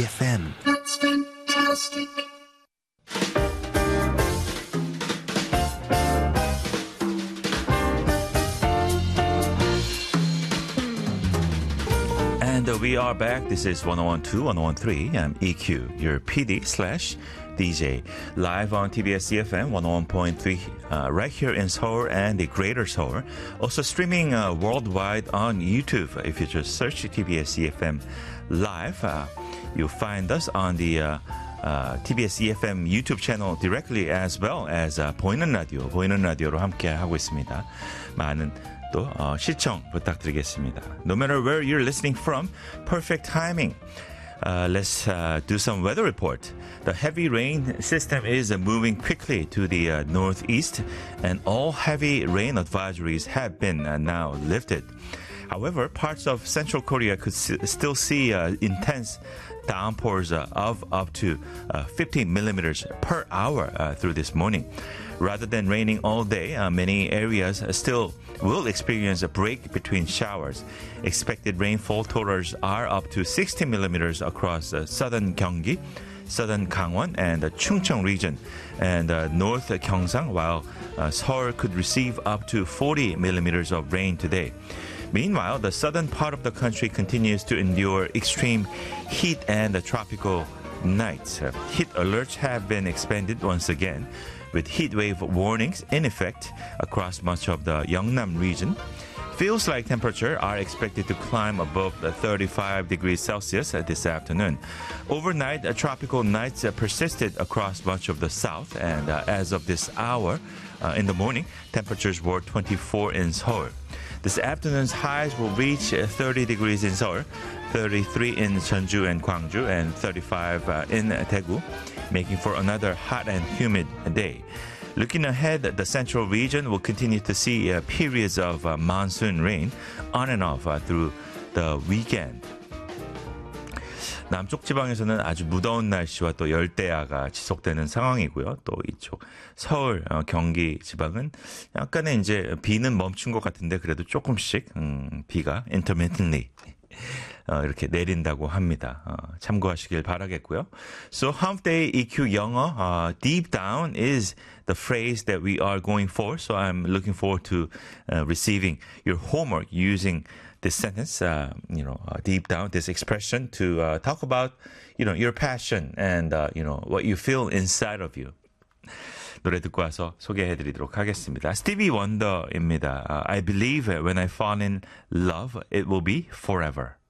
EFM. That's fantastic. And we are back. This is 1012, 1013. I'm EQ, your PD/DJ, live on TBS EFM 101.3, right here in Seoul and the Greater Seoul. Also streaming worldwide on YouTube. If you just search TBS EFM live, you'll find us on the TBS EFM YouTube channel directly, as well as 보이는 라디오로 함께 하고 있습니다. 많은 또 시청 부탁드리겠습니다. No matter where you're listening from, perfect timing. Let's do some weather report. The heavy rain system is moving quickly to the northeast, and all heavy rain advisories have been now lifted. However, parts of Central Korea could still see intense downpours of up to 50 millimeters per hour through this morning. Rather than raining all day, many areas still will experience a break between showers. Expected rainfall totals are up to 60 millimeters across southern Gyeonggi, southern Gangwon, and the Chungcheong region, and north Gyeongsang, while Seoul could receive up to 40 millimeters of rain today. Meanwhile, the southern part of the country continues to endure extreme heat and tropical nights. Heat alerts have been expanded once again, with heat wave warnings in effect across much of the Yeongnam region. Feels like temperatures are expected to climb above 35 degrees Celsius this afternoon. Overnight, tropical nights persisted across much of the south, and as of this hour in the morning, temperatures were 24 in Seoul. This afternoon's highs will reach 30 degrees in Seoul, 33 in Jeonju and Gwangju, and 35 in Daegu, making for another hot and humid day. Looking ahead, the central region will continue to see periods of monsoon rain on and off through the weekend. 남쪽 지방에서는 아주 무더운 날씨와 또 열대야가 지속되는 상황이고요. 또 이쪽 서울, 경기 지방은 약간의 이제 비는 멈춘 것 같은데 그래도 조금씩 비가 intermittently 이렇게 내린다고 합니다. 참고하시길 바라겠고요. So hump day EQ 영어, deep down is the phrase that we are going for. So I'm looking forward to receiving your homework using this sentence, deep down, this expression to talk about, your passion and, what you feel inside of you. 노래 듣고 와서 소개해드리도록 하겠습니다. 스티비 원더입니다. I believe when I fall in love, it will be forever.